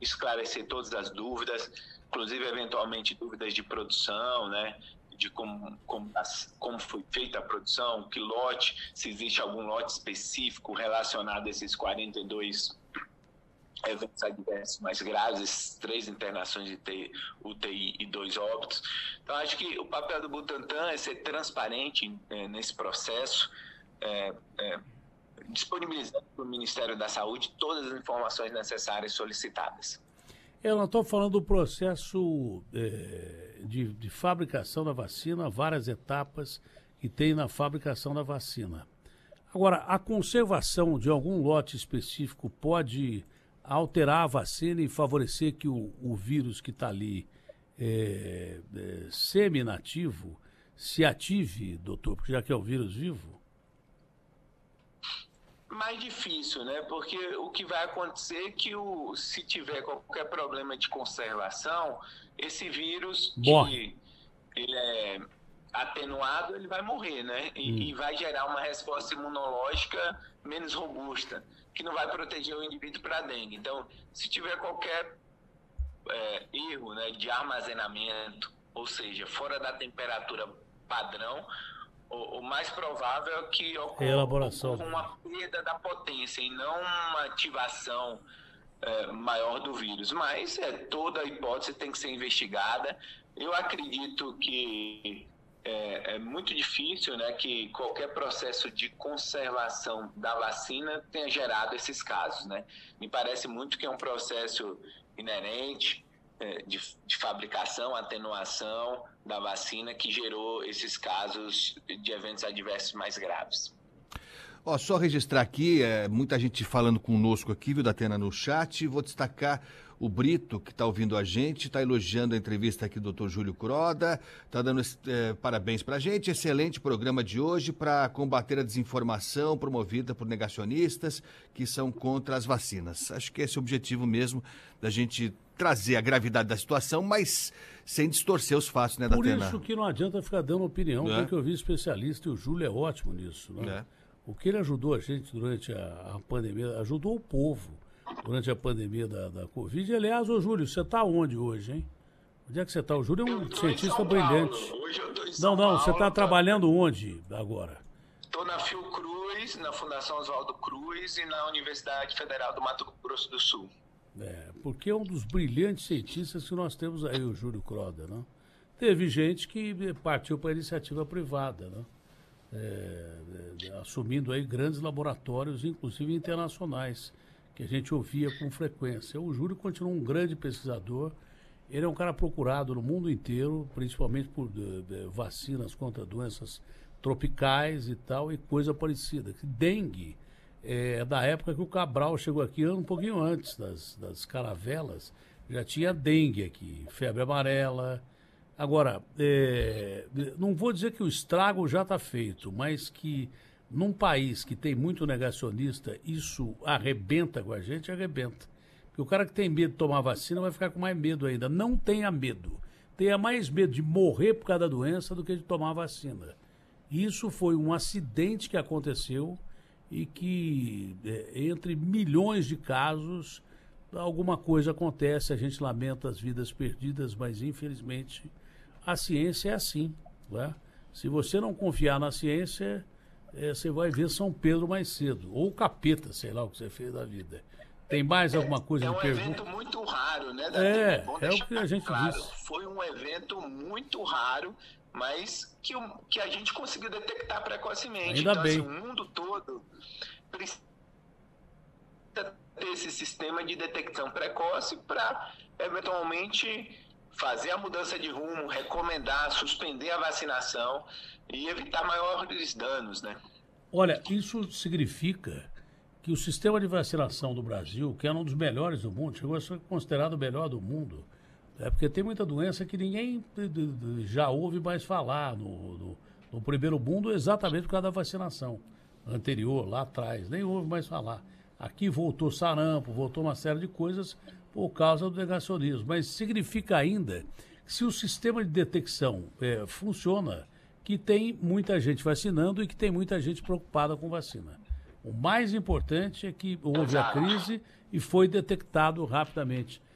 esclarecer todas as dúvidas, inclusive, eventualmente, dúvidas de produção, né? De como foi feita a produção, que lote, se existe algum lote específico relacionado a esses 42 eventos adversos mais graves, 3 internações de UTI e 2 óbitos. Então, acho que o papel do Butantan é ser transparente nesse processo, disponibilizando para o Ministério da Saúde todas as informações necessárias solicitadas. Eu não estou falando do processo de fabricação da vacina, várias etapas que tem na fabricação da vacina. Agora, a conservação de algum lote específico pode alterar a vacina e favorecer que o vírus que está ali semi-nativo se ative, doutor, porque já que é o vírus vivo? Mais difícil, né? Porque o que vai acontecer é que se tiver qualquer problema de conservação, esse vírus, que ele é atenuado, ele vai morrer, né? E vai gerar uma resposta imunológica menos robusta, que não vai proteger o indivíduo para dengue. Então, se tiver qualquer erro, né, de armazenamento, ou seja, fora da temperatura padrão, o mais provável é que ocorra uma perda da potência e não uma ativação maior do vírus. Mas toda a hipótese tem que ser investigada. Eu acredito que é muito difícil, né, que qualquer processo de conservação da vacina tenha gerado esses casos, né? Me parece muito que é um processo inerente de fabricação, atenuação da vacina que gerou esses casos de eventos adversos mais graves. Só registrar aqui, muita gente falando conosco aqui, viu, Datena, no chat. Vou destacar o Brito, que está ouvindo a gente, está elogiando a entrevista aqui do Dr. Júlio Croda, está dando parabéns para a gente. Excelente programa de hoje para combater a desinformação promovida por negacionistas que são contra as vacinas. Acho que esse é o objetivo mesmo, da gente trazer a gravidade da situação, mas sem distorcer os fatos, né, Datena? Por isso que não adianta ficar dando opinião, tem que ouvir especialista, e o Júlio é ótimo nisso, né? O que ele ajudou a gente durante a pandemia, ajudou o povo durante a pandemia da Covid. Aliás, ô Júlio, você está onde hoje, hein? Onde é que você está? O Júlio é um cientista brilhante. Hoje eu estou em São Paulo. Não, você está trabalhando onde agora? Estou na Fiocruz, na Fundação Oswaldo Cruz e na Universidade Federal do Mato Grosso do Sul. Porque é um dos brilhantes cientistas que nós temos aí, o Júlio Croda, né? Teve gente que partiu para a iniciativa privada, né? Assumindo aí grandes laboratórios, inclusive internacionais, que a gente ouvia com frequência. O Júlio continua um grande pesquisador, ele é um cara procurado no mundo inteiro, principalmente por vacinas contra doenças tropicais e tal, e coisa parecida. Dengue é da época que o Cabral chegou aqui, um pouquinho antes das caravelas, já tinha dengue aqui, febre amarela. Agora, não vou dizer que o estrago já está feito, mas que num país que tem muito negacionista, isso arrebenta com a gente, arrebenta. Porque o cara que tem medo de tomar vacina vai ficar com mais medo ainda. Não tenha medo. Tenha mais medo de morrer por causa da doença do que de tomar vacina. Isso foi um acidente que aconteceu e que, entre milhões de casos, alguma coisa acontece, a gente lamenta as vidas perdidas, mas infelizmente a ciência é assim, né? Se você não confiar na ciência, você vai ver São Pedro mais cedo, ou capeta, sei lá o que você fez da vida. Tem mais alguma coisa de pergunta? É um evento muito raro, né? É o que a gente disse. Foi um evento muito raro, mas que a gente conseguiu detectar precocemente. Ainda então, bem. Assim, o mundo todo precisa ter esse sistema de detecção precoce para, eventualmente, fazer a mudança de rumo, recomendar, suspender a vacinação e evitar maiores danos, né? Olha, isso significa que o sistema de vacinação do Brasil, que é um dos melhores do mundo, chegou a ser considerado o melhor do mundo, porque tem muita doença que ninguém já ouve mais falar no primeiro mundo, exatamente por causa da vacinação anterior, lá atrás, nem ouve mais falar. Aqui voltou sarampo, voltou uma série de coisas por causa do negacionismo, mas significa ainda que se o sistema de detecção funciona, que tem muita gente vacinando e que tem muita gente preocupada com vacina. O mais importante é que houve a crise e foi detectado rapidamente.